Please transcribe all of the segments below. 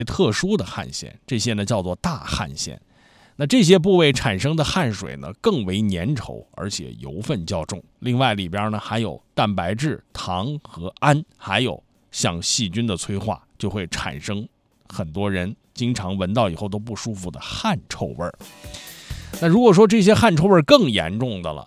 特殊的汗腺，这些呢叫做大汗腺。那这些部位产生的汗水呢更为粘稠，而且油分较重。另外里边呢还有蛋白质、糖和氨，还有像细菌的催化，就会产生很多人经常闻到以后都不舒服的汗臭味儿。那如果说这些汗臭味更严重的了，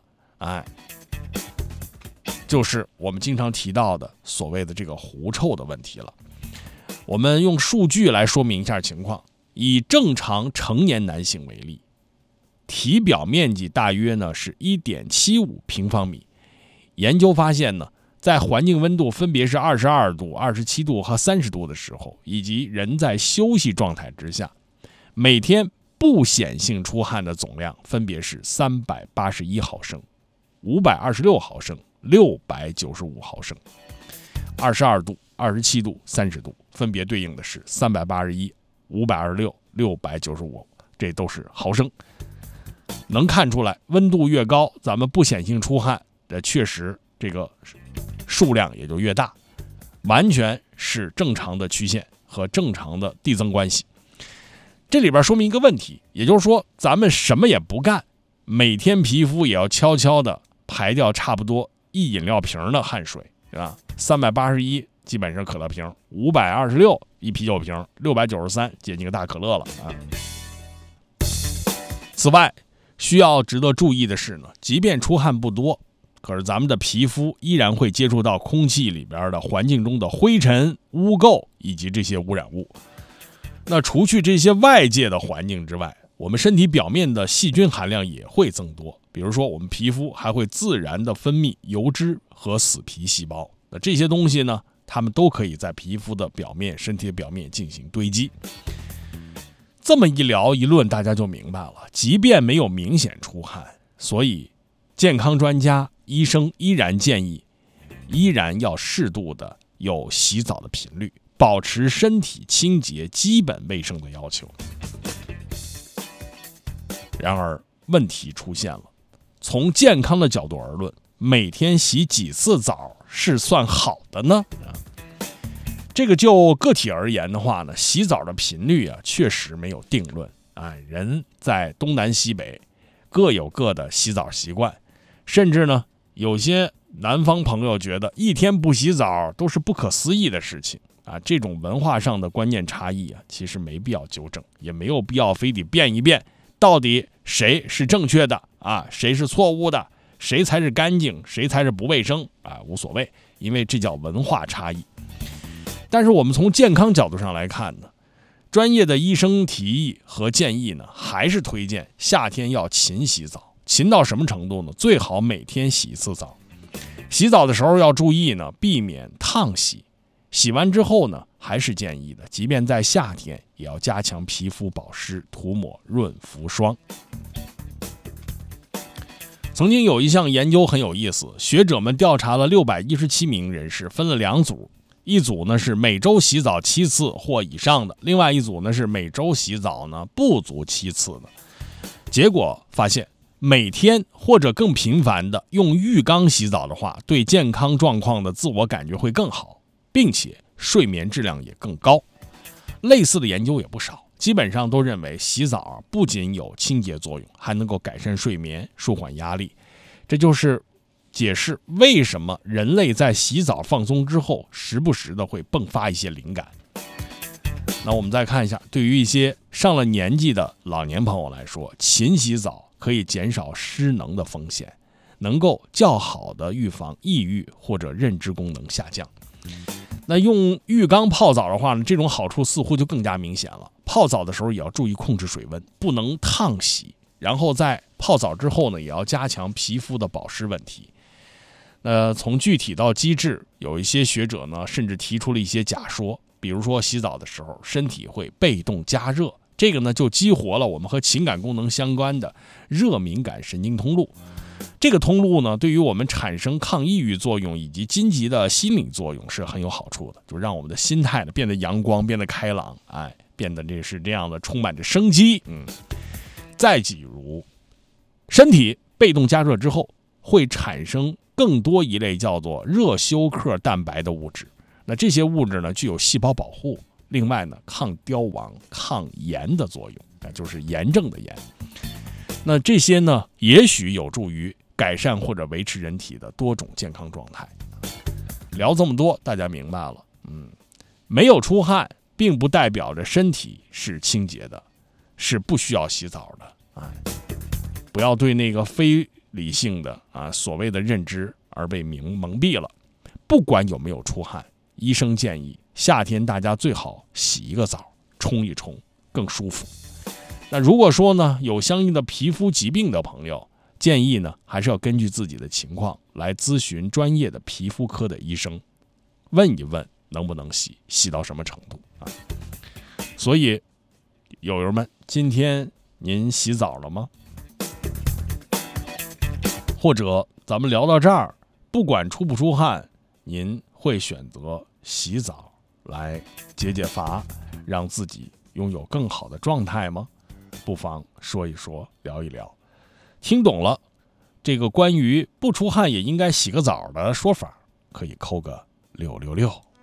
就是我们经常提到的所谓的这个狐臭的问题了。我们用数据来说明一下情况。以正常成年男性为例，体表面积大约呢是 1.75 平方米。研究发现呢，在环境温度分别是22度、27度和30度的时候，以及人在休息状态之下，每天不显性出汗的总量分别是381毫升、526毫升、695毫升。22度、27度、30度分别对应的是381、526、695，这都是毫升。能看出来，温度越高，咱们不显性出汗的确实这个数量也就越大，完全是正常的曲线和正常的递增关系。这里边说明一个问题，也就是说，咱们什么也不干，每天皮肤也要悄悄的排掉差不多1饮料瓶的汗水，对吧？381基本上可乐瓶，526一啤酒瓶，693接近个大可乐了啊。此外，需要值得注意的是呢，即便出汗不多，可是咱们的皮肤依然会接触到空气里边的环境中的灰尘、污垢以及这些污染物。那除去这些外界的环境之外，我们身体表面的细菌含量也会增多。比如说，我们皮肤还会自然的分泌油脂和死皮细胞。那这些东西呢，它们都可以在皮肤的表面、身体的表面进行堆积。这么一聊一论，大家就明白了，即便没有明显出汗，所以健康专家、医生依然建议，依然要适度的有洗澡的频率，保持身体清洁、基本卫生的要求。然而，问题出现了，从健康的角度而论，每天洗几次澡是算好的呢？这个就个体而言的话呢，洗澡的频率确实没有定论。人在东南西北各有各的洗澡习惯，甚至呢，有些南方朋友觉得一天不洗澡都是不可思议的事情这种文化上的观念差异其实没必要纠正，也没有必要非得辩一辩，到底谁是正确的谁是错误的，谁才是干净，谁才是不卫生无所谓，因为这叫文化差异。但是我们从健康角度上来看呢，专业的医生提议和建议呢，还是推荐夏天要勤洗澡。勤到什么程度呢？最好每天洗一次澡。洗澡的时候要注意呢，避免烫洗。洗完之后呢，还是建议的，即便在夏天，也要加强皮肤保湿，涂抹润肤霜。曾经有一项研究很有意思，学者们调查了617名人士，分了2组。一组呢是每周洗澡7次或以上的，另外一组呢是每周洗澡呢不足7次的。结果发现，每天或者更频繁的用浴缸洗澡的话，对健康状况的自我感觉会更好，并且睡眠质量也更高。类似的研究也不少，基本上都认为洗澡不仅有清洁作用，还能够改善睡眠、舒缓压力。这就是解释为什么人类在洗澡放松之后，时不时的会迸发一些灵感。那我们再看一下，对于一些上了年纪的老年朋友来说，勤洗澡可以减少失能的风险，能够较好的预防抑郁或者认知功能下降。那用浴缸泡澡的话呢，这种好处似乎就更加明显了。泡澡的时候也要注意控制水温，不能烫洗。然后在泡澡之后呢，也要加强皮肤的保湿问题。从具体到机制，有一些学者呢，甚至提出了一些假说，比如说洗澡的时候，身体会被动加热，这个呢就激活了我们和情感功能相关的热敏感神经通路。这个通路呢，对于我们产生抗抑郁作用以及积极的心理作用是很有好处的，就让我们的心态呢变得阳光，变得开朗，变得这样的充满着生机。再比如，身体被动加热之后，会产生更多一类叫做热休克蛋白的物质。那这些物质呢，具有细胞保护、 另外呢，抗凋亡、抗炎的作用，就是炎症的炎。那这些呢，也许有助于改善或者维持人体的多种健康状态。聊这么多，大家明白了，没有出汗，并不代表着身体是清洁的，是不需要洗澡的。不要对那个非理性的所谓的认知而被蒙蔽了。不管有没有出汗，医生建议夏天大家最好洗一个澡，冲一冲，更舒服。那如果说呢，有相应的皮肤疾病的朋友，建议呢还是要根据自己的情况来咨询专业的皮肤科的医生，问一问能不能洗，洗到什么程度所以友友们，今天您洗澡了吗？或者咱们聊到这儿，不管出不出汗，您会选择洗澡来解解乏，让自己拥有更好的状态吗？不妨说一说，聊一聊。听懂了这个关于不出汗也应该洗个澡的说法，可以扣个666。